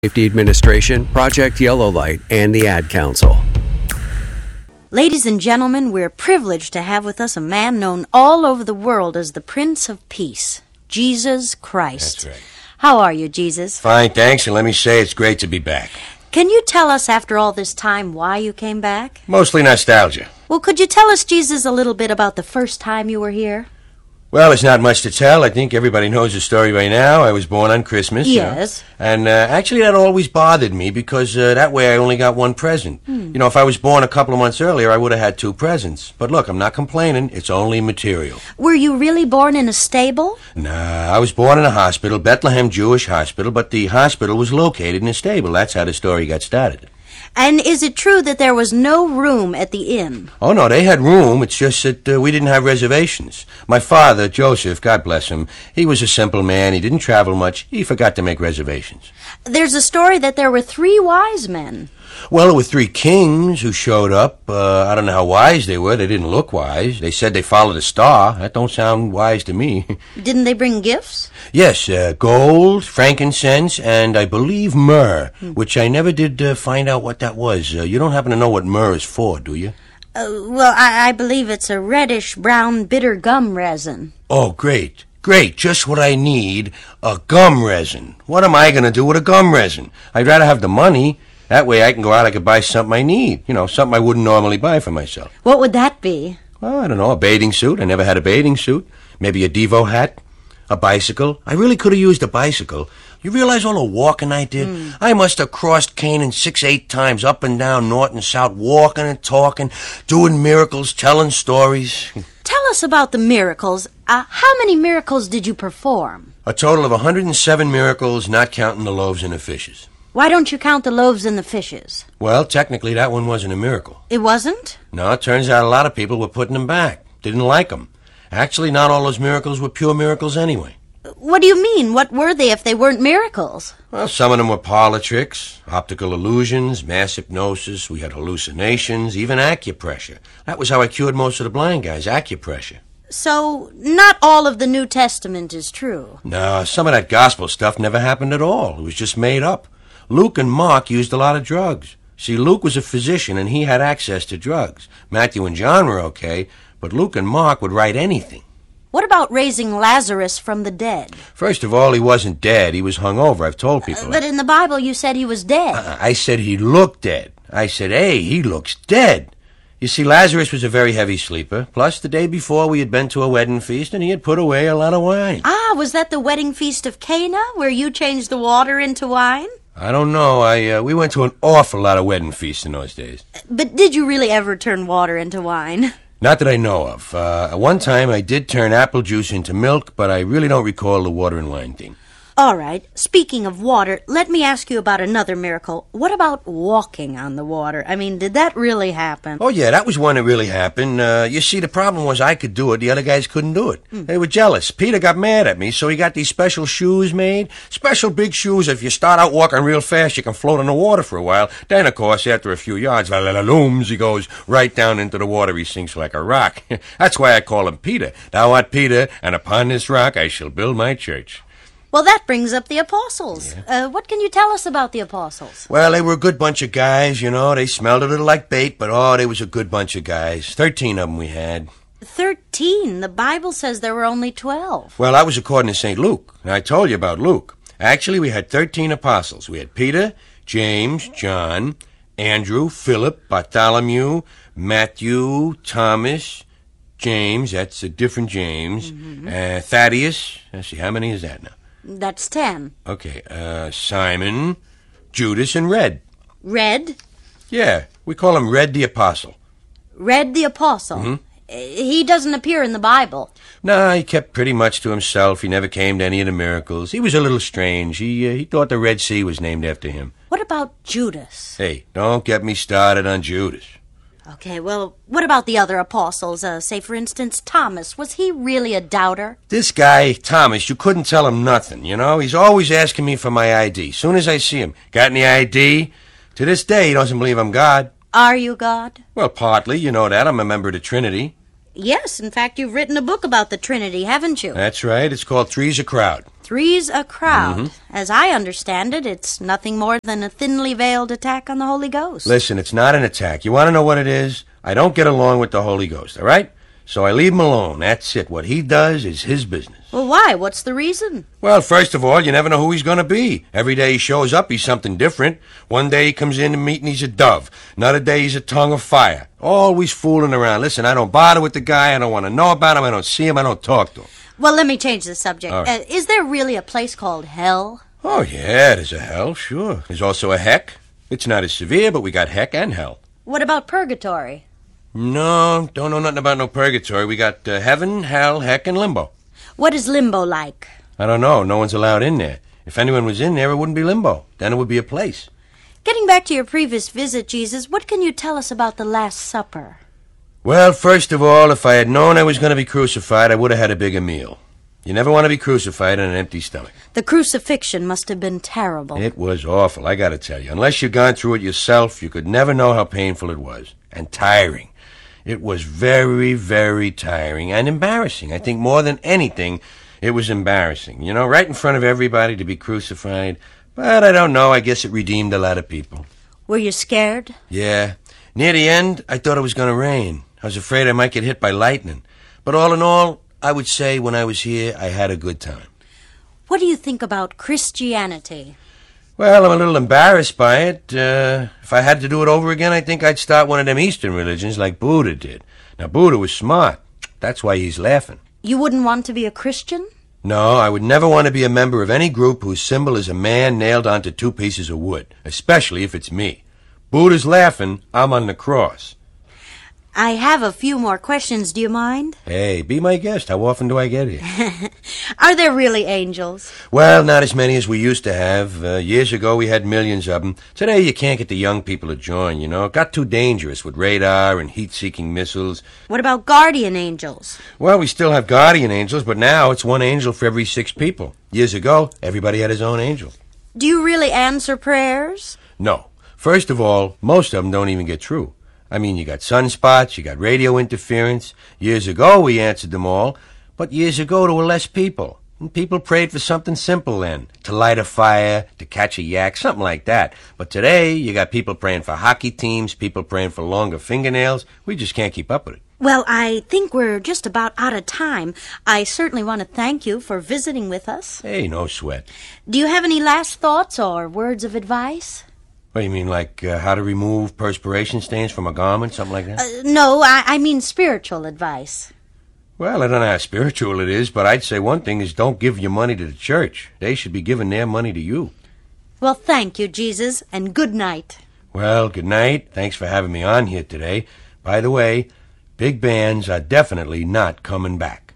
Safety Administration, Project Yellow Light, and the Ad Council. Ladies and gentlemen, we're privileged to have with us a man known all over the world as the Prince of Peace, Jesus Christ. That's right. How are you, Jesus? Fine, thanks, and let me say it's great to be back. Can you tell us after all this time why you came back? Mostly nostalgia. Well, could you tell us, Jesus, a little bit about the first time you were here? Well, it's not much to tell. I think everybody knows the story by now. I was born on Christmas. Yes. And actually, that always bothered me because that way I only got one present. You know, if I was born a couple of months earlier, I would have had two presents. But look, I'm not complaining. It's only material. Were you really born in a stable? Nah, I was born in a hospital, Bethlehem Jewish Hospital, but the hospital was located in a stable. That's how the story got started. And is it true that there was no room at the inn? Oh, no, they had room. It's just that we didn't have reservations. My father, Joseph, God bless him, he was a simple man. He didn't travel much. He forgot to make reservations. There's a story that there were 3 wise men. Well, there were 3 kings who showed up. I don't know how wise they were. They didn't look wise. They said they followed a star. That don't sound wise to me. Didn't they bring gifts? Yes, gold, frankincense, and I believe myrrh, which I never did find out what that was. You don't happen to know what myrrh is for, do you? Well, I believe it's a reddish-brown bitter gum resin. Oh, great. Great, just what I need, a gum resin. What am I going to do with a gum resin? I'd rather have the money. That way I can go out, I could buy something I need. You know, something I wouldn't normally buy for myself. What would that be? Well, I don't know, a bathing suit. I never had a bathing suit. Maybe a Devo hat. A bicycle. I really could have used a bicycle. You realize all the walking I did? I must have crossed Canaan 6-8 times, up and down, north and south, walking and talking, doing miracles, telling stories. Tell us about the miracles. How many miracles did you perform? A total of 107 miracles, not counting the loaves and the fishes. Why don't you count the loaves and the fishes? Well, technically, that one wasn't a miracle. It wasn't? No, it turns out a lot of people were putting them back. Didn't like them. Actually, not all those miracles were pure miracles anyway. What do you mean? What were they if they weren't miracles? Well, some of them were parlor tricks, optical illusions, mass hypnosis, we had hallucinations, even acupressure. That was how I cured most of the blind guys, acupressure. So, not all of the New Testament is true. No, some of that gospel stuff never happened at all. It was just made up. Luke and Mark used a lot of drugs. See, Luke was a physician and he had access to drugs. Matthew and John were okay, but Luke and Mark would write anything. What about raising Lazarus from the dead? First of all, he wasn't dead. He was hungover. I've told people But in the Bible you said he was dead. I said he looked dead. I said, hey, he looks dead. You see, Lazarus was a very heavy sleeper. Plus, the day before we had been to a wedding feast and he had put away a lot of wine. Was that the wedding feast of Cana, where you changed the water into wine? I don't know. We went to an awful lot of wedding feasts in those days. But did you really ever turn water into wine? Not that I know of. One time I did turn apple juice into milk, but I really don't recall the water and wine thing. All right. Speaking of water, let me ask you about another miracle. What about walking on the water? I mean, did that really happen? Oh, yeah, that was one that really happened. You see, the problem was I could do it. The other guys couldn't do it. They were jealous. Peter got mad at me, so he got these special shoes made. Special big shoes. If you start out walking real fast, you can float in the water for a while. Then, of course, after a few yards, looms, he goes right down into the water. He sinks like a rock. That's why I call him Peter. Thou art Peter, and upon this rock I shall build my church. Well, that brings up the apostles. Yeah. What can you tell us about the apostles? Well, they were a good bunch of guys, you know. They smelled a little like bait, but, they was a good bunch of guys. 13 of them we had. 13? The Bible says there were only 12. Well, that was according to St. Luke. And I told you about Luke. Actually, we had 13 apostles. We had Peter, James, John, Andrew, Philip, Bartholomew, Matthew, Thomas, James, that's a different James, Thaddeus. Let's see, how many is that now? That's 10. Okay, Simon, Judas, and Red. Red? Yeah, we call him Red the Apostle. Red the Apostle? He doesn't appear in the Bible. No, he kept pretty much to himself. He never came to any of the miracles. He was a little strange. He thought the Red Sea was named after him. What about Judas? Hey, don't get me started on Judas. Okay, well, what about the other apostles? Say, for instance, Thomas. Was he really a doubter? This guy, Thomas, you couldn't tell him nothing, you know? He's always asking me for my ID. Soon as I see him, got any ID? To this day, he doesn't believe I'm God. Are you God? Well, partly. You know that. I'm a member of the Trinity. Yes, in fact, you've written a book about the Trinity, haven't you? That's right. It's called Three's a Crowd. Three's a crowd. As I understand it, it's nothing more than a thinly veiled attack on the Holy Ghost. Listen, it's not an attack. You want to know what it is? I don't get along with the Holy Ghost, all right? So I leave him alone. That's it. What he does is his business. Well, why? What's the reason? Well, first of all, you never know who he's going to be. Every day he shows up, he's something different. One day he comes in to meet and he's a dove. Another day he's a tongue of fire. Always fooling around. Listen, I don't bother with the guy. I don't want to know about him. I don't see him. I don't talk to him. Well, let me change the subject. All right. Is there really a place called hell? Oh, yeah, there's a hell, sure. There's also a heck. It's not as severe, but we got heck and hell. What about purgatory? No, don't know nothing about no purgatory. We got heaven, hell, heck, and limbo. What is limbo like? I don't know. No one's allowed in there. If anyone was in there, it wouldn't be limbo. Then it would be a place. Getting back to your previous visit, Jesus, what can you tell us about the Last Supper? Well, first of all, if I had known I was going to be crucified, I would have had a bigger meal. You never want to be crucified on an empty stomach. The crucifixion must have been terrible. It was awful, I gotta tell you. Unless you've gone through it yourself, you could never know how painful it was. And tiring. It was very, very tiring and embarrassing. I think more than anything, it was embarrassing. You know, right in front of everybody to be crucified. But I don't know, I guess it redeemed a lot of people. Were you scared? Yeah. Near the end, I thought it was going to rain. I was afraid I might get hit by lightning. But all in all, I would say when I was here, I had a good time. What do you think about Christianity? Well, I'm a little embarrassed by it. If I had to do it over again, I think I'd start one of them Eastern religions like Buddha did. Now, Buddha was smart. That's why he's laughing. You wouldn't want to be a Christian? No, I would never want to be a member of any group whose symbol is a man nailed onto two pieces of wood, especially if it's me. Buddha's laughing, I'm on the cross. I have a few more questions. Do you mind? Hey, be my guest. How often do I get here? Are there really angels? Well, not as many as we used to have. Years ago, we had millions of them. Today, you can't get the young people to join, you know. It got too dangerous with radar and heat-seeking missiles. What about guardian angels? Well, we still have guardian angels, but now it's one angel for every 6 people. Years ago, everybody had his own angel. Do you really answer prayers? No. First of all, most of them don't even get through. I mean, you got sunspots, you got radio interference. Years ago, we answered them all. But years ago, there were less people. And people prayed for something simple then. To light a fire, to catch a yak, something like that. But today, you got people praying for hockey teams, people praying for longer fingernails. We just can't keep up with it. Well, I think we're just about out of time. I certainly want to thank you for visiting with us. Hey, no sweat. Do you have any last thoughts or words of advice? What do you mean, like how to remove perspiration stains from a garment, something like that? No, I mean spiritual advice. Well, I don't know how spiritual it is, but I'd say one thing is don't give your money to the church. They should be giving their money to you. Well, thank you, Jesus, and good night. Well, good night. Thanks for having me on here today. By the way, big bands are definitely not coming back.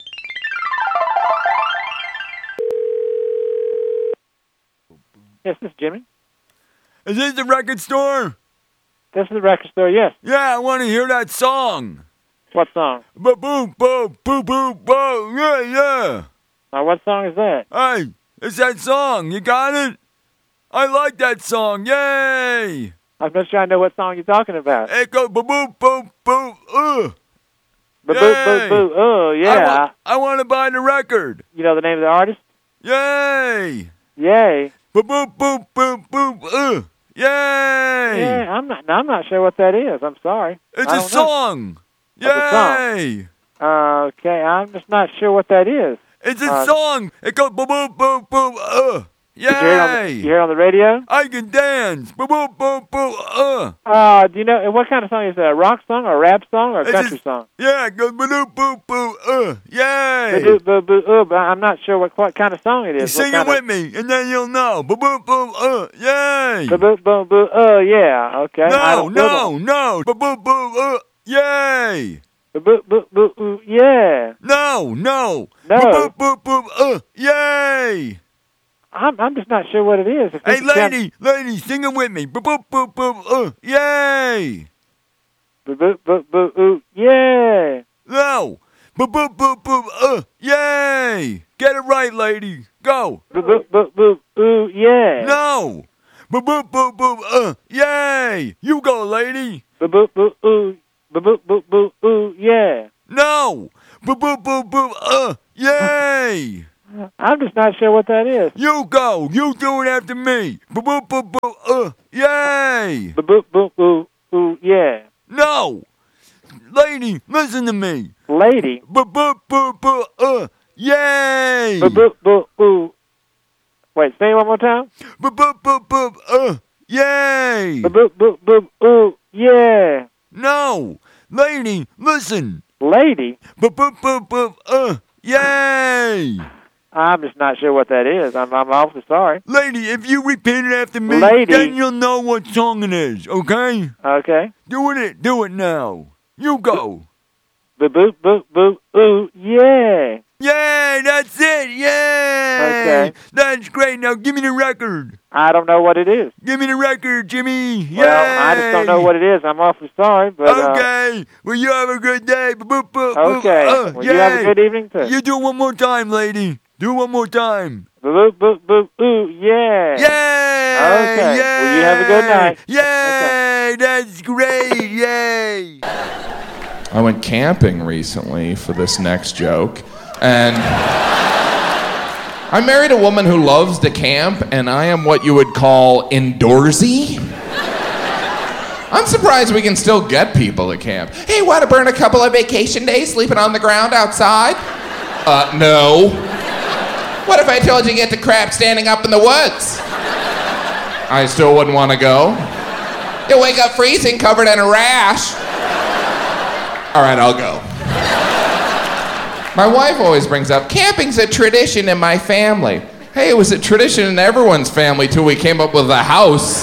Yes, this is Jimmy. Is this the record store? This is the record store, yes. Yeah, I want to hear that song. What song? Boo boo boo boo boo boo. Yeah, yeah. Now, what song is that? Hey, it's that song. You got it? I like that song. Yay! I'm not sure I know what song you're talking about. It goes boo boo boo boo. Boo, boo, boo. Oh, yeah. I want to buy the record. You know the name of the artist? Yay! Yay. Boo boo boo boo boo. Yay! Yeah, I'm not sure what that is. I'm sorry. It's I a don't know. song. It's a song. Yay! Okay, I'm just not sure what that is. It's a song. It goes boom, boom, boom, boom. Did you hear it on the radio? I can dance. Boom, boom, boom, boom. Do you know what kind of song is that? A rock song, or a rap song, or a country song? Yeah, it goes boom, boom, boom. Yay! But I'm not sure what kind of song it is. Sing it with me, and then you'll know. Boom, boom, boom. Yay! Yeah. Okay. No. Boom, boom, boom. Yay! Yeah. No. Boom, boom, boom. Yay! I'm just not sure what it is. Hey, lady, sing it with me. Boom, boom, boom, boom. Yay! Yeah. No. Boom, boom, boom, boom. Yay! Get it right, lady. Go. Yeah. No. Boom, boom, boom, boom. Yay! You go, lady. Yeah. No. Boom, boom, boom, boom. Yay! I'm just not sure what that is. You go. You do it after me. Yay! Boop, boop, boop, ooh, yeah. No! Lady, listen to me. Lady. Yay! Boop, boop, boop, ooh. Wait, say it one more time. Yay! Boop, boop, boop, ooh, yeah. No! Lady, listen. Lady? Yay! I'm just not sure what that is. I'm awfully sorry. Lady, if you repeat it after me, Lady. then you'll know what song it is, okay? Okay. Do it now. You go. Boop, boop, boop, boop, ooh, yeah. Yay, that's it, yay! Okay. That's great, now give me the record. I don't know what it is. Give me the record, Jimmy. Yay! Well, I just don't know what it is. I'm awfully sorry, but... Okay, well, you have a good day. Okay, well, you have a good evening, too. You do it one more time, lady. Do it one more time. Boop, boop, boop, ooh, yeah. Yay! Okay, Yay! well, you have a good night. Yay! That's great, yay! I went camping recently for this next joke, and I married a woman who loves to camp, and I am what you would call indoorsy. I'm surprised we can still get people to camp. Hey, want to burn a couple of vacation days sleeping on the ground outside? No. What if I told you to get the crap standing up in the woods? I still wouldn't want to go. You'll wake up freezing covered in a rash. All right, I'll go. My wife always brings up, camping's a tradition in my family. Hey, it was a tradition in everyone's family till we came up with a house.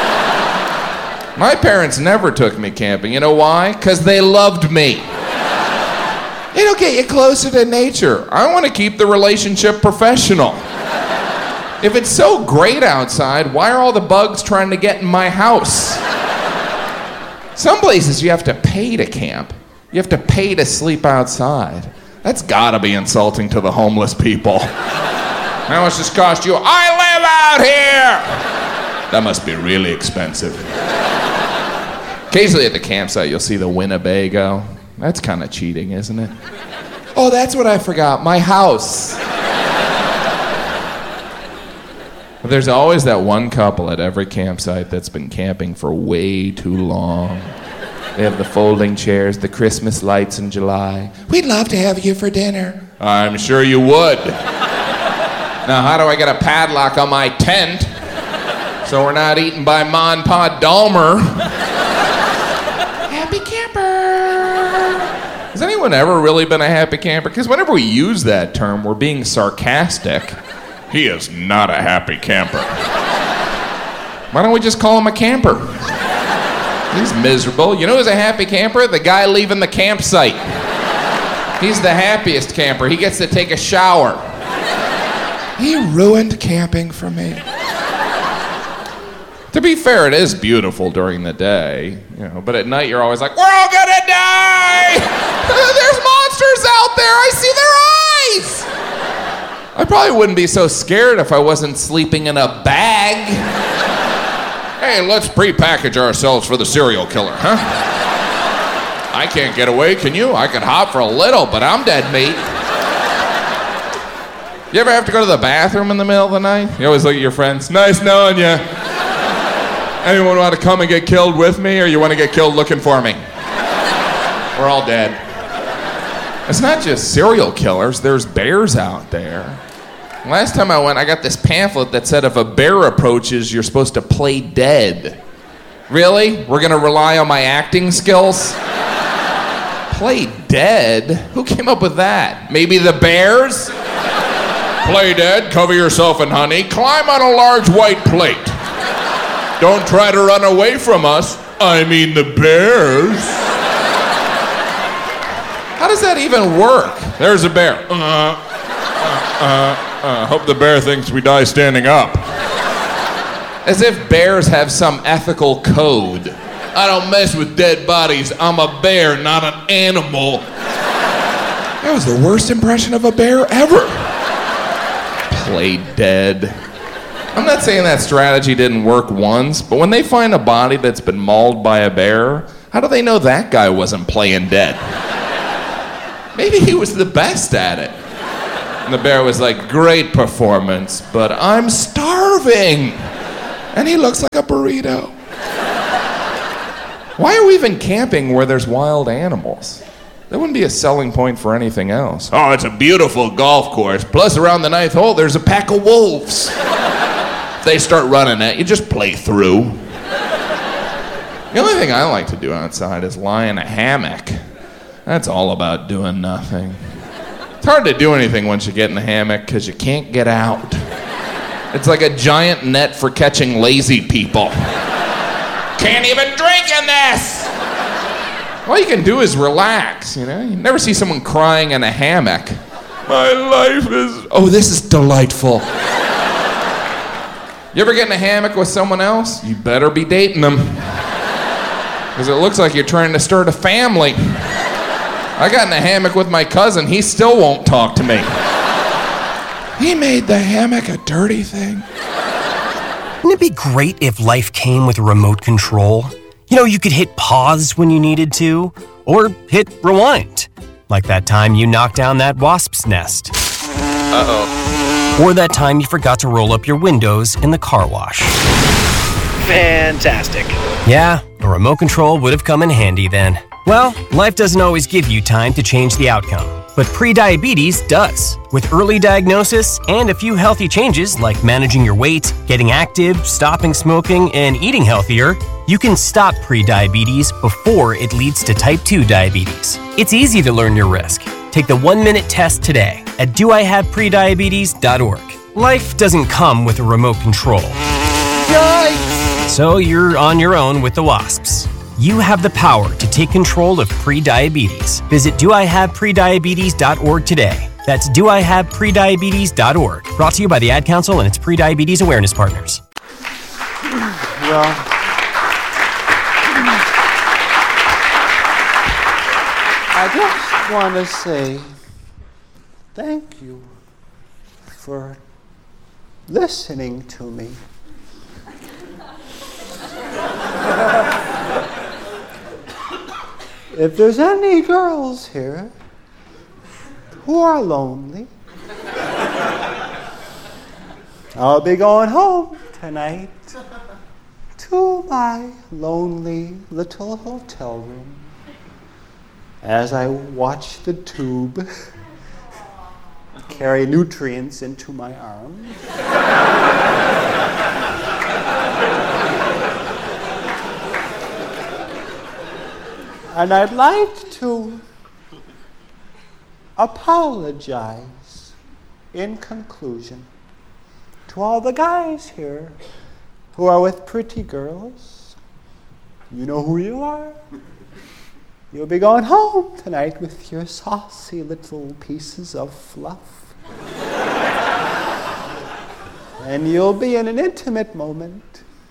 My parents never took me camping. You know why? Because they loved me. It'll get you closer to nature. I want to keep the relationship professional. If it's so great outside, why are all the bugs trying to get in my house? Some places you have to pay to camp. You have to pay to sleep outside. That's gotta be insulting to the homeless people. How much does this cost you? I live out here! That must be really expensive. Occasionally at the campsite, you'll see the Winnebago. That's kind of cheating, isn't it? Oh, that's what I forgot, my house. But there's always that one couple at every campsite that's been camping for way too long. They have the folding chairs, the Christmas lights in July. We'd love to have you for dinner. I'm sure you would. Now, how do I get a padlock on my tent so we're not eaten by Ma and Pa Dahmer? Happy camper. Has anyone ever really been a happy camper? Because whenever we use that term, we're being sarcastic. He is not a happy camper. Why don't we just call him a camper? He's miserable. You know who's a happy camper? The guy leaving the campsite. He's the happiest camper. He gets to take a shower. He ruined camping for me. To be fair, it is beautiful during the day, but at night you're always like, we're all gonna die! There's monsters out there! I see their eyes! I probably wouldn't be so scared if I wasn't sleeping in a bag. Hey, let's pre-package ourselves for the serial killer, huh? I can't get away, can you? I could hop for a little, but I'm dead meat. You ever have to go to the bathroom in the middle of the night? You always look at your friends. Nice knowing you. Anyone want to come and get killed with me, or you want to get killed looking for me? We're all dead. It's not just serial killers. There's bears out there. Last time I went, I got this pamphlet that said if a bear approaches, you're supposed to play dead. Really? We're going to rely on my acting skills? Play dead? Who came up with that? Maybe the bears? Play dead, cover yourself in honey, climb on a large white plate. Don't try to run away from us. I mean the bears. How does that even work? There's a bear. Hope the bear thinks we die standing up. As if bears have some ethical code. I don't mess with dead bodies. I'm a bear, not an animal. That was the worst impression of a bear ever. Play dead. I'm not saying that strategy didn't work once, but when they find a body that's been mauled by a bear, how do they know that guy wasn't playing dead? Maybe he was the best at it. And the bear was like, great performance, but I'm starving. And he looks like a burrito. Why are we even camping where there's wild animals? That wouldn't be a selling point for anything else. Oh, it's a beautiful golf course. Plus, around the 9th hole, there's a pack of wolves. If they start running at you, just play through. The only thing I like to do outside is lie in a hammock. That's all about doing nothing. It's hard to do anything once you get in the hammock because you can't get out. It's like a giant net for catching lazy people. Can't even drink in this! All you can do is relax, you know? You never see someone crying in a hammock. My life is... Oh, this is delightful. You ever get in a hammock with someone else? You better be dating them. Because it looks like you're trying to start a family. I got in a hammock with my cousin. He still won't talk to me. He made the hammock a dirty thing. Wouldn't it be great if life came with a remote control? You know, you could hit pause when you needed to, or hit rewind. Like that time you knocked down that wasp's nest. Uh-oh. Or that time you forgot to roll up your windows in the car wash. Fantastic. Yeah, a remote control would have come in handy then. Well, life doesn't always give you time to change the outcome, but prediabetes does. With early diagnosis and a few healthy changes like managing your weight, getting active, stopping smoking, and eating healthier, you can stop prediabetes before it leads to type 2 diabetes. It's easy to learn your risk. Take the 1-minute test today at doihaveprediabetes.org. Life doesn't come with a remote control. Yikes! So you're on your own with the wasps. You have the power to take control of prediabetes. Visit doihaveprediabetes.org today. That's doihaveprediabetes.org. Brought to you by the Ad Council and its prediabetes awareness partners. Well, I just want to say thank you for listening to me. If there's any girls here who are lonely, I'll be going home tonight to my lonely little hotel room as I watch the tube carry nutrients into my arms. And I'd like to apologize in conclusion to all the guys here who are with pretty girls. You know who you are. You'll be going home tonight with your saucy little pieces of fluff. And you'll be in an intimate moment.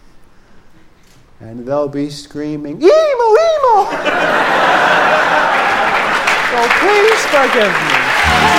And they'll be screaming, "Emo, emo!" So please forgive me.